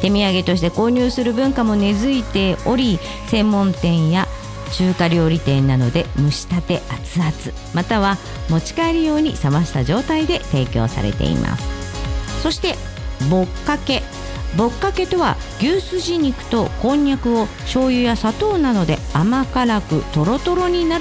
手土産として購入する文化も根付いており、専門店や中華料理店などで蒸したて熱々または持ち帰り用に冷ました状態で提供されています。そしてぼっかけとは牛すじ肉とこんにゃくを醤油や砂糖などで甘辛くトロトロにな